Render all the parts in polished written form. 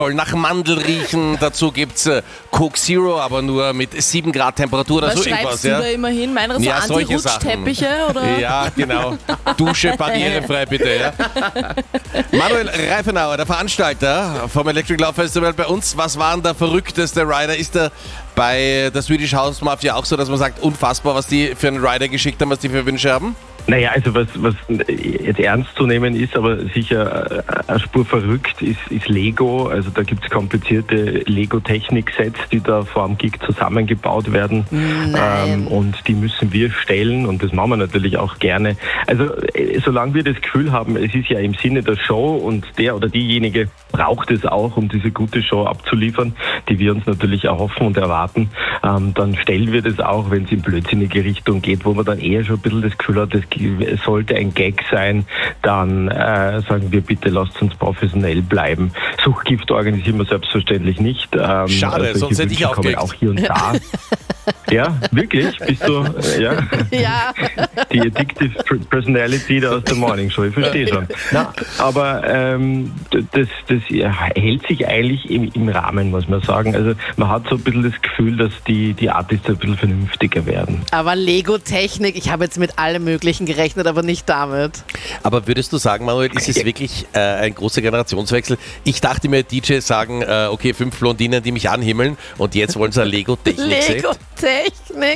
soll nach Mandel riechen. Dazu gibt es Coke Zero, aber nur mit 7 Grad Temperatur oder Was so schreibst irgendwas. du da immerhin? Meiner so Ja, solche Anti-Rutschteppiche? Oder? Ja, genau. Dusche barrierefrei bitte. Ja. Manuel Reifenauer, der Veranstalter vom Electric Love Festival bei uns. Was war denn der verrückteste Rider? Ist der bei der Swedish House Mafia auch so, dass man sagt, unfassbar, was die für einen Rider geschickt haben, was die für Wünsche haben? Naja, also was jetzt ernst zu nehmen ist, aber sicher eine Spur verrückt, ist Lego. Also da gibt es komplizierte Lego-Technik-Sets, die da vor dem Gig zusammengebaut werden. Und die müssen wir stellen und das machen wir natürlich auch gerne. Also solange wir das Gefühl haben, es ist ja im Sinne der Show und der oder diejenige braucht es auch, um diese gute Show abzuliefern, die wir uns natürlich erhoffen und erwarten, dann stellen wir das auch, wenn es in blödsinnige Richtung geht, wo man dann eher schon ein bisschen das Gefühl hat, es sollte ein Gag sein, dann sagen wir bitte, lasst uns professionell bleiben. Suchtgift organisieren wir selbstverständlich nicht. Schade, also sonst hätte ich aufgelegt. Auch hier und da. Ja, wirklich? Bist du, ja? Ja. Die Addictive Personality da aus der Morning Show, ich verstehe schon. Na, aber das hält sich eigentlich im Rahmen, muss man sagen. Also man hat so ein bisschen das Gefühl, dass die Artists ein bisschen vernünftiger werden. Aber Lego-Technik, ich habe jetzt mit allem Möglichen gerechnet, aber nicht damit. Aber würdest du sagen, Manuel, ist es wirklich ein großer Generationswechsel? Ich dachte mir, DJs sagen, okay, 5 Blondinen, die mich anhimmeln und jetzt wollen sie ein Lego-Technik-Set. Lego-Technik.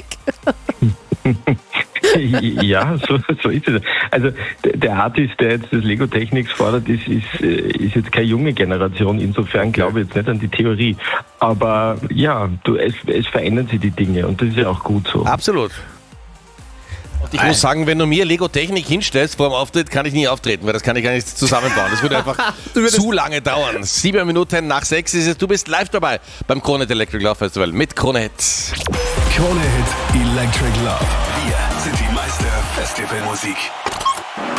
Ja, so ist es. Also der Artist, der jetzt das Lego Technics fordert, ist jetzt keine junge Generation. Insofern glaube ich jetzt nicht an die Theorie. Aber ja, es verändern sich die Dinge und das ist ja auch gut so. Absolut. Und ich muss sagen, wenn du mir Lego Technik hinstellst vor dem Auftritt, kann ich nie auftreten, weil das kann ich gar nicht zusammenbauen. Das würde einfach zu lange dauern. 7 Minuten nach 6 ist es. Du bist live dabei beim Krone Electric Love Festival mit Krone Hit. Krone Hit Electric Love. Wir sind die Meister Festivalmusik.